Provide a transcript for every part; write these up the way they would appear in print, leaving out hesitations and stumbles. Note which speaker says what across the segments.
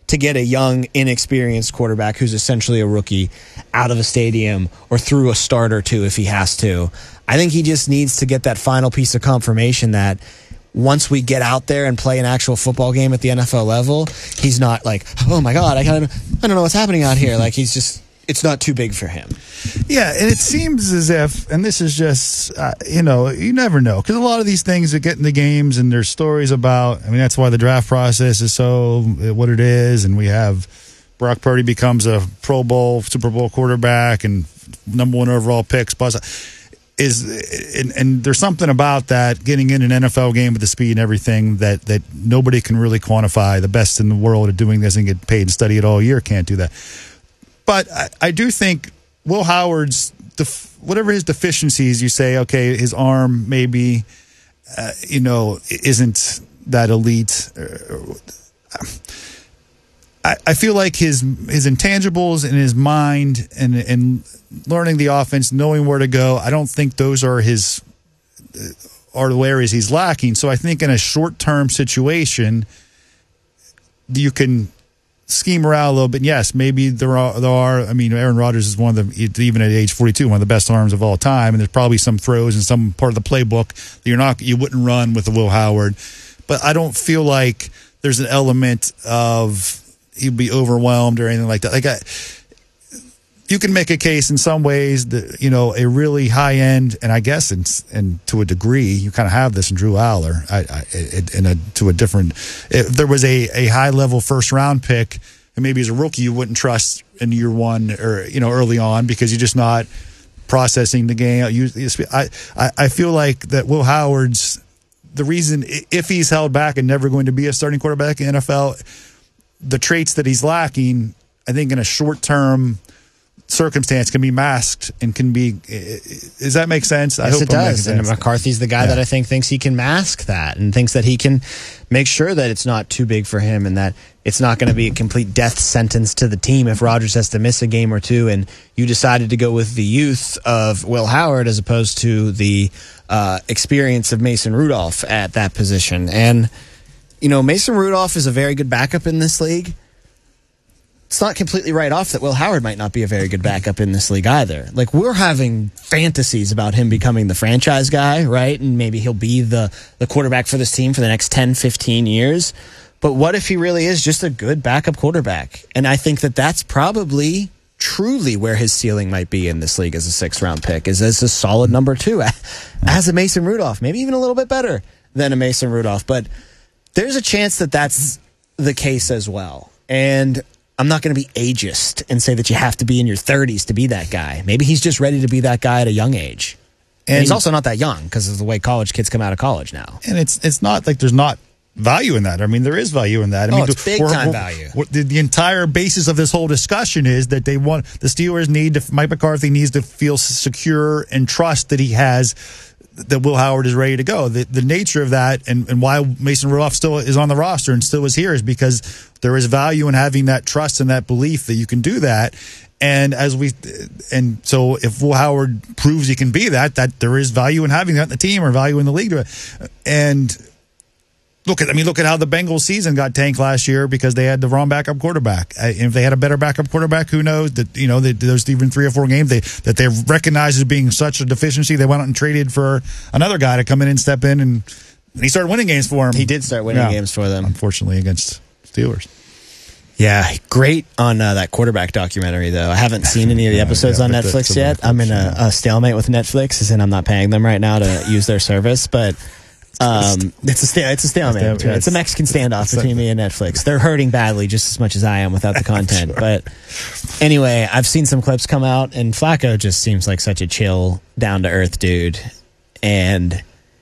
Speaker 1: to get a young, inexperienced quarterback who's essentially a rookie out of a stadium or through a start or two if he has to. I think he just needs to get that final piece of confirmation that once we get out there and play an actual football game at the NFL level, he's not like, oh my God, I don't know what's happening out here. Like it's not too big for him.
Speaker 2: Yeah, and it seems as if, and this is just, you never know. Because a lot of these things that get in the games and there's stories about, that's why the draft process is so what it is. And we have Brock Purdy becomes a Pro Bowl, Super Bowl quarterback and number 1 overall pick. And there's something about that, getting in an NFL game with the speed and everything that nobody can really quantify. The best in the world at doing this and get paid and study it all year can't do that. But I do think Will Howard's, whatever his deficiencies, you say, okay, his arm maybe, isn't that elite. I feel like his intangibles and his mind and learning the offense, knowing where to go, I don't think those are the areas he's lacking. So I think in a short-term situation, you can scheme around a little bit. Yes, maybe there are. Aaron Rodgers is one of the, even at age 42, one of the best arms of all time, and there's probably some throws and some part of the playbook that you wouldn't run with a Will Howard. But I don't feel like there's an element of he'd be overwhelmed or anything like that. You can make a case in some ways that, a really high end, and I guess, and to a degree, you kind of have this in Drew Aller. If there was a high level first round pick, and maybe as a rookie you wouldn't trust in year one or early on because you're just not processing the game. I feel like that Will Howard's the reason, if he's held back and never going to be a starting quarterback in the NFL, the traits that he's lacking, I think in a short term circumstance can be masked and can be. Does that make sense?
Speaker 1: Yes, it does. And McCarthy's the guy that I think thinks he can mask that and thinks that he can make sure that it's not too big for him and that it's not going to be a complete death sentence to the team if Rodgers has to miss a game or two. And you decided to go with the youth of Will Howard as opposed to the experience of Mason Rudolph at that position. And Mason Rudolph is a very good backup in this league. It's not completely right off that Will Howard might not be a very good backup in this league either. Like, we're having fantasies about him becoming the franchise guy, right? And maybe he'll be the quarterback for this team for the next 10, 15 years. But what if he really is just a good backup quarterback? And I think that that's probably truly where his ceiling might be in this league as a 6th-round pick, is as a solid number 2, as a Mason Rudolph, maybe even a little bit better than a Mason Rudolph. But there's a chance that that's the case as well. And I'm not going to be ageist and say that you have to be in your 30s to be that guy. Maybe he's just ready to be that guy at a young age. And he's also not that young because of the way college kids come out of college now.
Speaker 2: And it's not like there's not value in that. There is value in that.
Speaker 1: It's big-time value.
Speaker 2: The entire basis of this whole discussion is that the Steelers Mike McCarthy needs to feel secure and trust that he has that Will Howard is ready to go. The nature of that and why Mason Rudolph still is on the roster and still is here is because there is value in having that trust and that belief that you can do that. And so if Will Howard proves he can be that there is value in having that in the team or value in the league. And look at how the Bengals season got tanked last year because they had the wrong backup quarterback. If they had a better backup quarterback, who knows? There's even 3 or 4 games that they recognized as being such a deficiency. They went out and traded for another guy to come in and step in, and he started winning games for them.
Speaker 1: He did start winning games for them,
Speaker 2: unfortunately, against Steelers.
Speaker 1: Yeah, great on that quarterback documentary, though. I haven't seen any of the episodes on Netflix yet. I'm in a stalemate with Netflix, as in I'm not paying them right now to use their service, but it's a stalemate. It's a Mexican standoff between me and Netflix. They're hurting badly just as much as I am without the content. Sure. But anyway, I've seen some clips come out, and Flacco just seems like such a chill, down-to-earth dude. And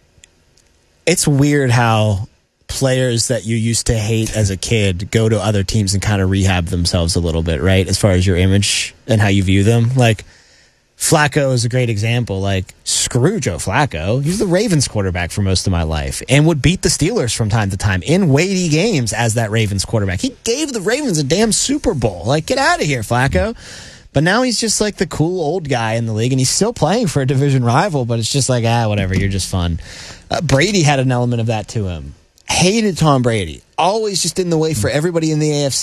Speaker 1: it's weird how players that you used to hate as a kid go to other teams and kind of rehab themselves a little bit, right? As far as your image and how you view them. Like, Flacco is a great example. Like, screw Joe Flacco. He was the Ravens quarterback for most of my life and would beat the Steelers from time to time in weighty games as that Ravens quarterback. He gave the Ravens a damn Super Bowl. Like, get out of here, Flacco. But now he's just like the cool old guy in the league, and he's still playing for a division rival, but it's just like, whatever, you're just fun. Brady had an element of that to him. Hated Tom Brady. Always just in the way for everybody in the AFC.